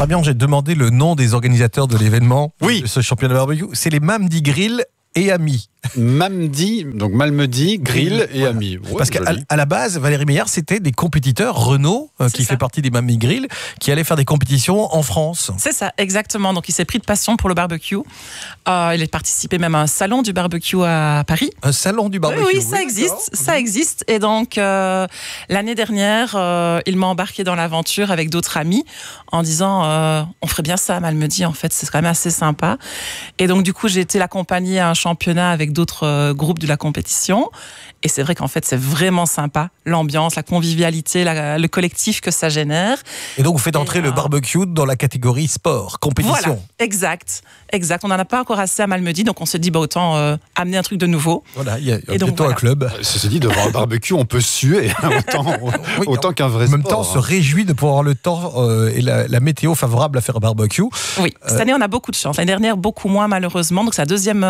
Fabien, j'ai demandé le nom des organisateurs de l'événement. Oui. De ce championnat barbecue. C'est les Mamdi Grill et Amis. Mamdi, donc Malmedy, Grill et Amis. Ouais, parce qu'à la base, Valérie Meillard, c'était des compétiteurs, Renault, qui fait partie des Mamdi Grill, qui allaient faire des compétitions en France. C'est ça, exactement. Donc il s'est pris de passion pour le barbecue. Il a participé même à un salon du barbecue à Paris. Un salon du barbecue. Oui, ça existe. Et donc l'année dernière, il m'a embarqué dans l'aventure avec d'autres amis en disant on ferait bien ça à Malmedy, en fait, c'est quand même assez sympa. Et donc du coup, j'ai été l'accompagner à un championnat avec d'autres groupes de la compétition. Et c'est vrai qu'en fait, c'est vraiment sympa, l'ambiance, la convivialité, le collectif que ça génère. Et donc, vous faites entrer le barbecue dans la catégorie sport, compétition. Voilà, exact. On n'en a pas encore assez à Malmedy, donc on se dit, autant amener un truc de nouveau. Voilà, il y a bientôt un club. Ceci dit, devant un barbecue, on peut suer autant qu'un vrai sport. En même temps, on se réjouit de pouvoir avoir le temps et la météo favorable à faire un barbecue. Oui, cette année, on a beaucoup de chance. L'année dernière, beaucoup moins, malheureusement. Donc, c'est la deuxième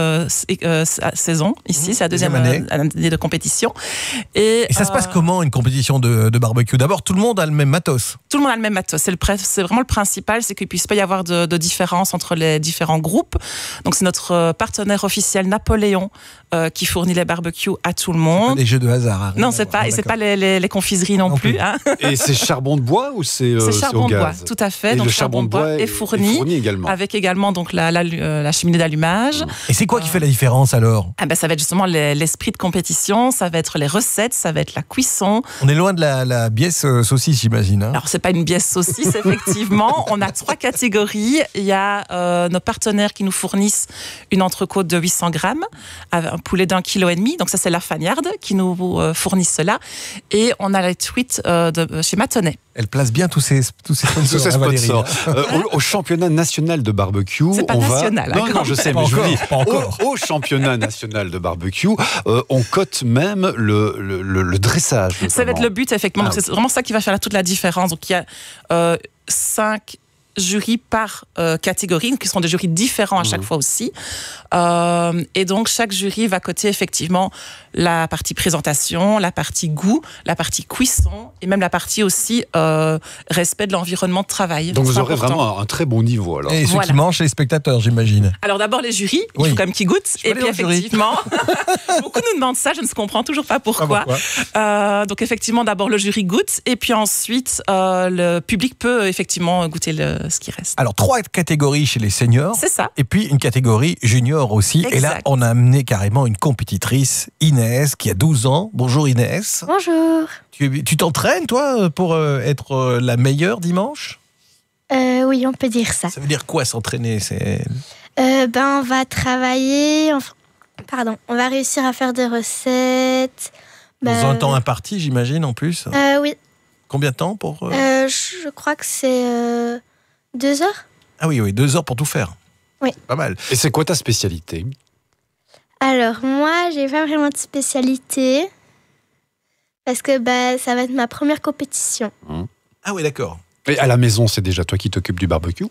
saison ici, c'est la deuxième année de compétition. Et ça se passe comment, une compétition de barbecue? D'abord, tout le monde a le même matos. Tout le monde a le même matos. C'est vraiment le principal, c'est qu'il ne puisse pas y avoir de différence entre les différents groupes. Donc, c'est notre partenaire officiel Napoléon qui fournit les barbecues à tout le monde. C'est pas des jeux de hasard. Non, c'est pas les confiseries non plus. Hein. Et c'est charbon de bois ou c'est charbon au de gaz? bois, tout à fait. Et donc, le charbon de bois est fourni également. Avec également donc, la cheminée d'allumage. Et c'est quoi qui fait la différence alors? Ça va être justement l'esprit de compétition, ça va être les recettes, ça va être la cuisson. On est loin de la biesse saucisse, j'imagine. Hein. Alors, c'est pas une biesse saucisse, effectivement. On a 3 catégories. Il y a nos partenaires qui nous fournissent une entrecôte de 800 grammes, un poulet d'1,5 kg. Donc, ça, c'est la Fagnarde qui nous fournit cela. Et on a les truites chez Matonnet. Elle place bien tous ces sponsors. Au championnat national de barbecue, c'est pas national. Non, je sais, mais je vous dis, au championnat national de barbecue, on cote même le dressage. Notamment. Ça va être le but, effectivement. Donc, c'est vraiment ça qui va faire toute la différence. Donc, il y a 5 jurys par catégorie, qui seront des jurys différents à chaque fois aussi. Et donc, chaque jury va coter effectivement la partie présentation, la partie goût, la partie cuisson et même la partie aussi respect de l'environnement de travail. Donc, vous aurez vraiment un très bon niveau. Alors. Et ceux qui mangent, c'est les spectateurs, j'imagine. Alors, d'abord, les jurys, il faut quand même qu'ils goûtent. Et puis, effectivement, beaucoup nous demandent ça, je ne comprends toujours pas pourquoi. Donc, effectivement, d'abord, le jury goûte. Et puis ensuite, le public peut effectivement goûter ce qui reste. Alors, 3 catégories chez les seniors. C'est ça. Et puis, une catégorie junior aussi. Exact. Et là, on a amené carrément une compétitrice, Inès, qui a 12 ans. Bonjour Inès. Bonjour. Tu t'entraînes, toi, pour être la meilleure dimanche? Oui, on peut dire ça. Ça veut dire quoi, s'entraîner? On va travailler... on va réussir à faire des recettes. Dans un temps imparti, j'imagine, en plus. Oui. Combien de temps pour... Je crois que c'est 2 heures. Ah oui, 2 heures pour tout faire. Oui. Pas mal. Et c'est quoi ta spécialité? Alors, moi, j'ai pas vraiment de spécialité. Parce que ça va être ma première compétition. Ah oui, d'accord. Et à la maison, c'est déjà toi qui t'occupes du barbecue?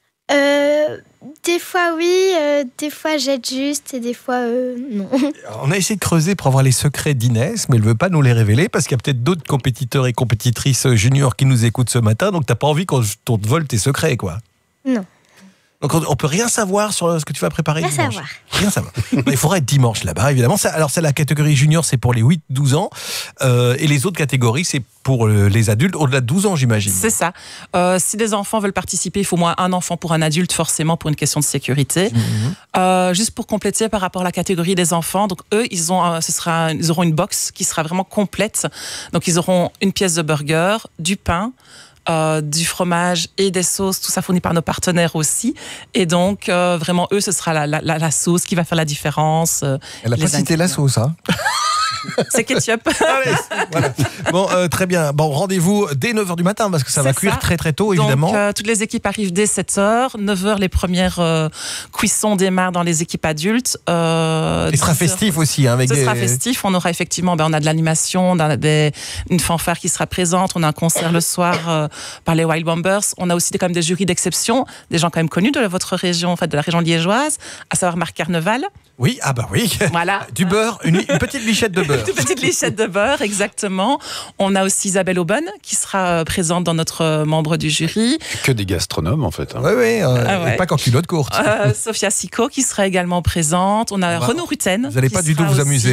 Des fois, oui. Des fois, j'aide juste et des fois, non. On a essayé de creuser pour avoir les secrets d'Inès, mais elle ne veut pas nous les révéler parce qu'il y a peut-être d'autres compétiteurs et compétitrices juniors qui nous écoutent ce matin, donc t'as pas envie qu'on te vole tes secrets, quoi. Non. Donc on peut rien savoir sur ce que tu vas préparer dimanche. Rien savoir. Il faudra être dimanche là-bas, évidemment. Alors c'est la catégorie junior, c'est pour les 8-12 ans. Et les autres catégories, c'est pour les adultes au-delà de 12 ans, j'imagine. C'est ça. Si des enfants veulent participer, il faut au moins un enfant pour un adulte, forcément, pour une question de sécurité. Juste pour compléter par rapport à la catégorie des enfants, donc eux, ils auront une box qui sera vraiment complète. Donc ils auront une pièce de burger, du pain, du fromage et des sauces, tout ça fourni par nos partenaires aussi. Et donc, vraiment, eux, ce sera la sauce qui va faire la différence. Elle n'a pas cité la sauce, hein. C'est ketchup. Allez, voilà. Bon, très bien. Bon, rendez-vous dès 9h du matin parce que ça va cuire très très tôt, évidemment. Donc, toutes les équipes arrivent dès 7h. 9h, les premières cuissons démarrent dans les équipes adultes. Il sera festif aussi. Hein, Ce sera festif. On aura effectivement, on a de l'animation, on a une fanfare qui sera présente. On a un concert le soir par les Wild Bombers. On a aussi quand même des jurys d'exception, des gens quand même connus de votre région, en fait, de la région liégeoise, à savoir Marc Carneval. Oui, ah bah oui. Voilà. Du beurre, une petite bichette de beurre. beurre. Toutes petites lichettes de beurre, exactement. On a aussi Isabelle Aubonne qui sera présente dans notre membre du jury. Que des gastronomes en fait. Oui, et pas qu'en culotte courte. Sophia Sicot qui sera également présente. On a Renaud Rutten. Vous n'allez pas du tout vous amuser.